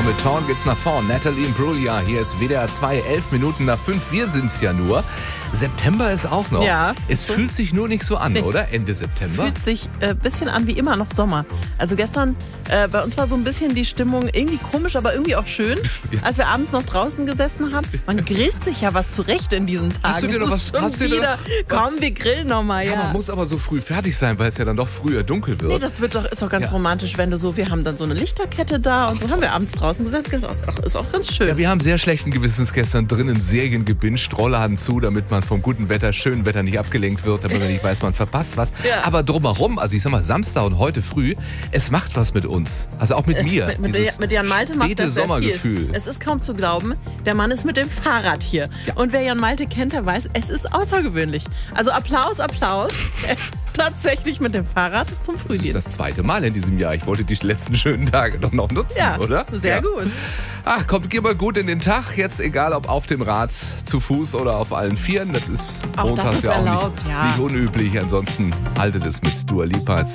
mit Torn geht's nach vorn. Natalie Imbruglia, hier ist WDR 2, 11 Minuten nach 5. Wir sind's ja nur. September ist auch noch. Ja. Es fühlt sich nur nicht so an, oder? Ende September. Fühlt sich ein bisschen an wie immer noch Sommer. Also gestern, bei uns war so ein bisschen die Stimmung irgendwie komisch, aber irgendwie auch schön, als wir abends noch draußen gesessen haben. Man grillt sich ja was zurecht in diesen Tagen. Hast du dir noch was? Hast du wieder? Komm, wir grillen nochmal, ja. Man muss aber so früh fertig sein, weil es ja dann doch früher dunkel wird. Nee, das ist doch ganz romantisch, wenn du so, wir haben dann so eine Lichterkette da und so haben wir abends draußen gesagt, ach, ist auch ganz schön. Ja, wir haben sehr schlechten Gewissens gestern drinnen Serien gebinged, Rollladen zu, damit man vom guten Wetter, schönen Wetter nicht abgelenkt wird, damit man nicht weiß, man verpasst was. Ja. Aber drumherum, also ich sag mal Samstag und heute früh, es macht was mit uns. Also auch mit mir. Mit Jan Malte macht das sehr Sommergefühl. viel. Es ist kaum zu glauben, der Mann ist mit dem Fahrrad hier. Ja. Und wer Jan Malte kennt, der weiß, es ist außergewöhnlich. Also Applaus. Tatsächlich mit dem Fahrrad zum Das ist Frühdienst. das zweite Mal in diesem Jahr. Ich wollte die letzten schönen Tage doch noch nutzen, Ja, oder? sehr gut. Ach komm, geh mal gut in den Tag. Jetzt egal, ob auf dem Rad, zu Fuß oder auf allen Vieren. Das ist Auch das montags ist ja auch erlaubt, nicht, ja. nicht unüblich. Ansonsten haltet es mit Dua Lipa.